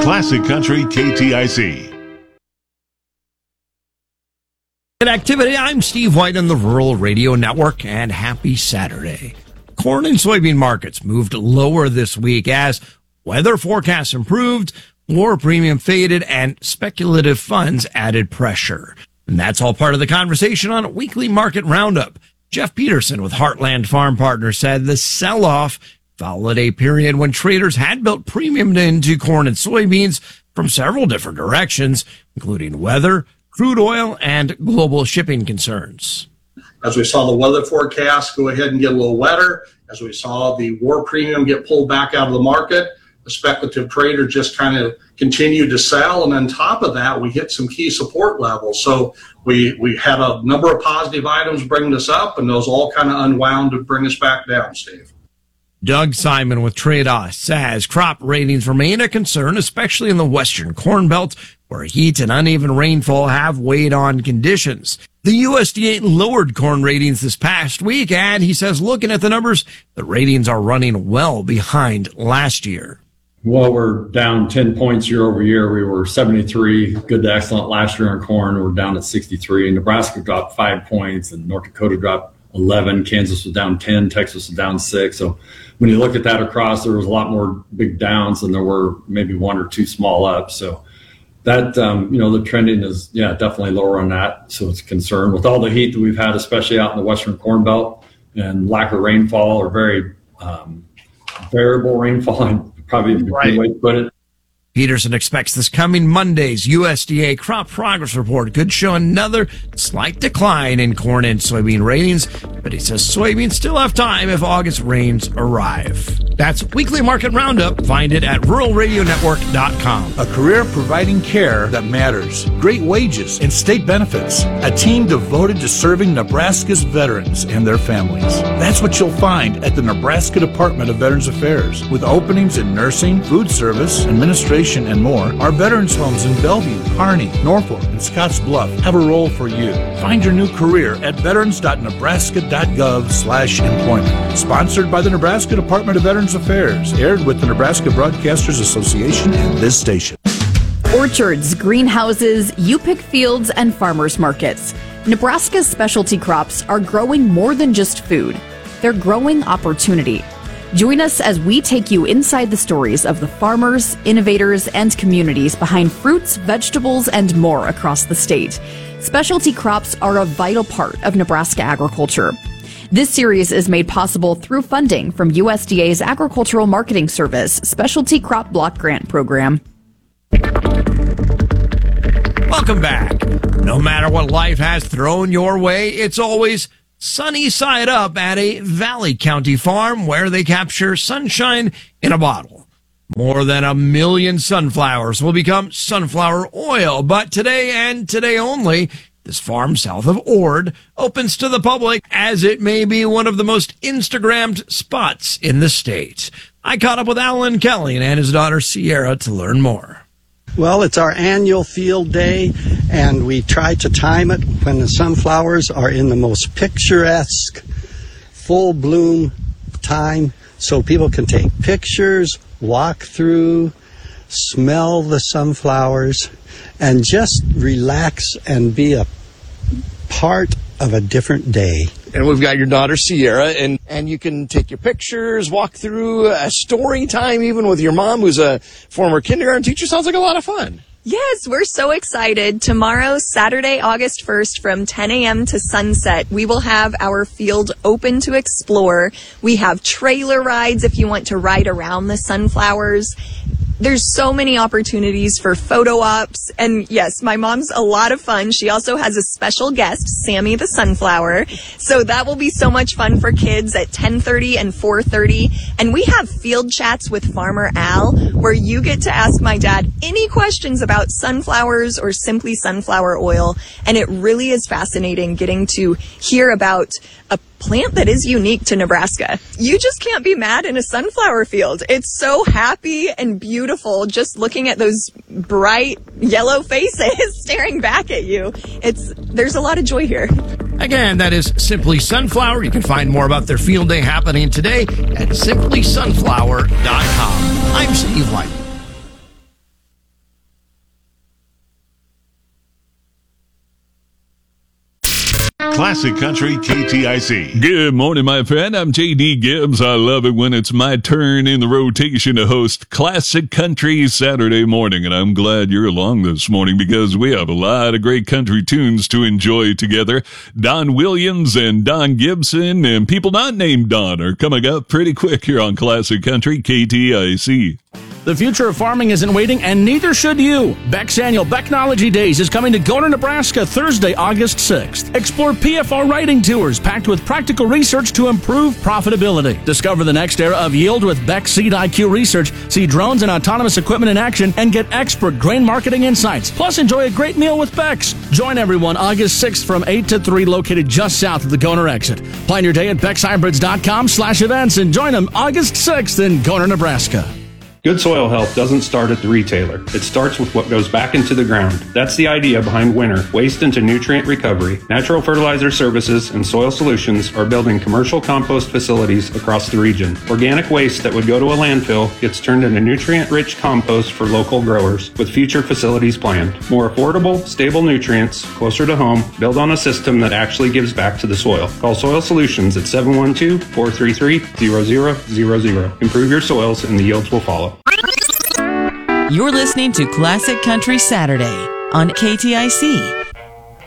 Classic Country KTIC. Good activity. I'm Steve White on the Rural Radio Network, and happy Saturday. Corn and soybean markets moved lower this week as weather forecasts improved, war premium faded, and speculative funds added pressure. And that's all part of the conversation on Weekly Market Roundup. Jeff Peterson with Heartland Farm Partners said the sell-off followed a period when traders had built premium into corn and soybeans from several different directions, including weather, crude oil, and global shipping concerns. As we saw the weather forecast go ahead and get a little wetter, as we saw the war premium get pulled back out of the market, the speculative trader just kind of continued to sell. And on top of that, we hit some key support levels. So we had a number of positive items bringing us up, and those all kind of unwound to bring us back down, Steve. Doug Simon with Trade-Off says crop ratings remain a concern, especially in the western Corn Belt, where heat and uneven rainfall have weighed on conditions. The USDA lowered corn ratings this past week, and he says looking at the numbers, the ratings are running well behind last year. Well, we're down 10 points year over year. We were 73, good to excellent last year on corn. We're down at 63. Nebraska dropped 5 points, and North Dakota dropped 11. Kansas was down 10. Texas was down 6. So when you look at that across, there was a lot more big downs than there were maybe one or two small ups. So that, the trending is, definitely lower on that. So it's a concern. With all the heat that we've had, especially out in the western Corn Belt, and lack of rainfall or very variable rainfall, probably a good way to put it. Peterson expects this coming Monday's USDA crop progress report could show another slight decline in corn and soybean ratings, but he says soybeans still have time if August rains arrive. That's Weekly Market Roundup. Find it at ruralradionetwork.com. A career providing care that matters, great wages and state benefits, a team devoted to serving Nebraska's veterans and their families. That's what you'll find at the Nebraska Department of Veterans Affairs. With openings in nursing, food service, administration, and more, our veterans homes in Bellevue, Kearney, Norfolk, and Scotts Bluff have a role for you. Find your new career at veterans.nebraska.gov/employment. Sponsored by the Nebraska Department of Veterans Affairs. Aired with the Nebraska Broadcasters Association and this station. Orchards, greenhouses, you-pick fields, and farmers markets. Nebraska's specialty crops are growing more than just food. They're growing opportunity. Join us as we take you inside the stories of the farmers, innovators, and communities behind fruits, vegetables, and more across the state. Specialty crops are a vital part of Nebraska agriculture. This series is made possible through funding from USDA's Agricultural Marketing Service Specialty Crop Block Grant Program. Welcome back. No matter what life has thrown your way, it's always sunny side up at a Valley County farm where they capture sunshine in a bottle. More than 1 million sunflowers will become sunflower oil, but today and today only, this farm south of Ord opens to the public as it may be one of the most Instagrammed spots in the state. I caught up with Alan Kelly and his daughter Sierra to learn more. Well, it's our annual field day, and we try to time it when the sunflowers are in the most picturesque, full bloom time, so people can take pictures, walk through, smell the sunflowers, and just relax and be a part of a different day. And we've got your daughter Sierra, and you can take your pictures, walk through a story time even with your mom, who's a former kindergarten teacher. Sounds like a lot of fun. Yes, we're so excited. Tomorrow, Saturday, August 1st, from 10 a.m. to sunset, we will have our field open to explore. We have trailer rides if you want to ride around the sunflowers. There's so many opportunities for photo ops. And yes, my mom's a lot of fun. She also has a special guest, Sammy the Sunflower. So that will be so much fun for kids at 10:30 and 4:30. And we have field chats with Farmer Al, where you get to ask my dad any questions about sunflowers or simply sunflower oil. And it really is fascinating getting to hear about a plant that is unique to Nebraska. You just can't be mad in a sunflower field. It's so happy and beautiful just looking at those bright yellow faces staring back at you. There's a lot of joy here. Again, that is Simply Sunflower. You can find more about their field day happening today at simplysunflower.com. I'm Steve White. Classic Country KTIC. Good morning, my friend. I'm J.D. Gibbs. I love it when it's my turn in the rotation to host Classic Country Saturday morning, and I'm glad you're along this morning because we have a lot of great country tunes to enjoy together. Don Williams and Don Gibson and people not named Don are coming up pretty quick here on Classic Country KTIC. The future of farming isn't waiting, and neither should you. Beck's annual Becknology Days is coming to Goner, Nebraska, Thursday, August 6th. Explore PFR riding tours packed with practical research to improve profitability. Discover the next era of yield with Beck Seed IQ research. See drones and autonomous equipment in action and get expert grain marketing insights. Plus, enjoy a great meal with Beck's. Join everyone August 6th from 8 to 3, located just south of the Goner exit. Plan your day at BecksHybrids.com/events and join them August 6th in Goner, Nebraska. Good soil health doesn't start at the retailer. It starts with what goes back into the ground. That's the idea behind Winter, Waste into Nutrient Recovery. Natural Fertilizer Services and Soil Solutions are building commercial compost facilities across the region. Organic waste that would go to a landfill gets turned into nutrient-rich compost for local growers, with future facilities planned. More affordable, stable nutrients, closer to home, build on a system that actually gives back to the soil. Call Soil Solutions at 712-433-0000. Improve your soils and the yields will follow. You're listening to Classic Country Saturday on KTIC.